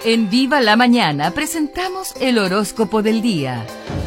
En Viva la Mañana presentamos el horóscopo del día.